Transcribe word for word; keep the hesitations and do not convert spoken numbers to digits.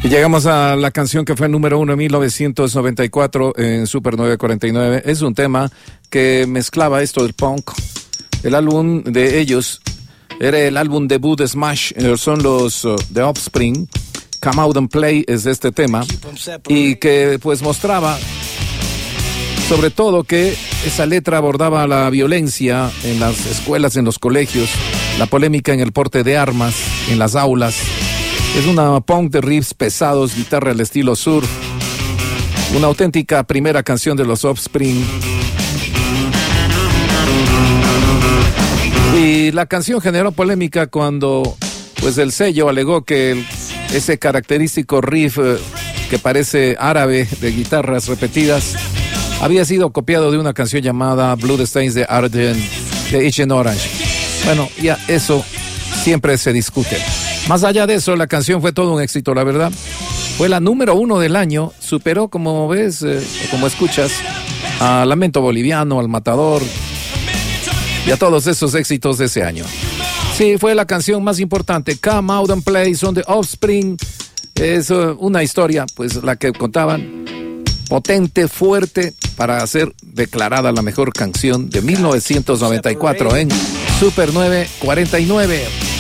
Y llegamos a la canción que fue número uno en mil novecientos noventa y cuatro en Super nueve cuarenta y nueve. Es un tema que mezclaba esto del punk. El álbum de ellos era el álbum debut de Smash, son los uh, The Offspring. Come Out and Play es este tema, y que pues mostraba sobre todo que esa letra abordaba la violencia en las escuelas, en los colegios, la polémica en el porte de armas en las aulas. Es una punk de riffs pesados, guitarra al estilo surf, una auténtica primera canción de los Offspring. Y la canción generó polémica cuando pues el sello alegó que el, ese característico riff eh, que parece árabe de guitarras repetidas había sido copiado de una canción llamada Bloodstains de Argent de Agent Orange. Bueno, ya eso siempre se discute. Más allá de eso, la canción fue todo un éxito, la verdad. Fue la número uno del año, superó, como ves, eh, como escuchas, a Lamento Boliviano, al Matador y a todos esos éxitos de ese año. Sí, fue la canción más importante. Come Out and Play, son The Offspring. Es uh, una historia, pues la que contaban, potente, fuerte, para ser declarada la mejor canción de mil novecientos noventa y cuatro en Super nueve cuarenta y nueve.